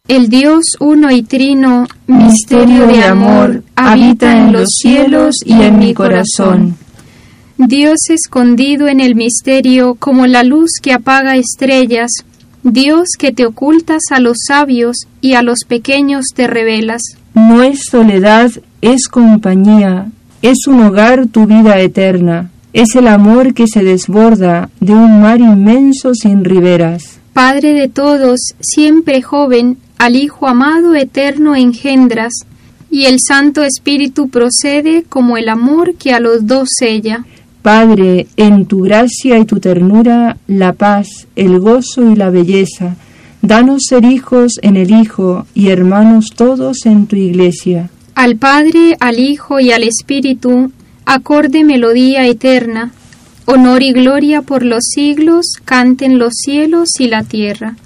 El Dios uno y trino, misterio de amor, habita en los cielos y en mi corazón. Dios escondido en el misterio como la luz que apaga estrellas, Dios que te ocultas a los sabios y a los pequeños te revelas. No es soledad, es compañía, es un hogar tu vida eterna, es el amor que se desborda de un mar inmenso sin riberas. Padre de todos, siempre joven, al Hijo amado eterno engendras, y el Santo Espíritu procede como el amor que a los dos sella. Padre, en tu gracia y tu ternura, la paz, el gozo y la belleza, danos ser hijos en el Hijo y hermanos todos en tu Iglesia. Al Padre, al Hijo y al Espíritu, acorde melodía eterna, honor y gloria por los siglos, canten los cielos y la tierra.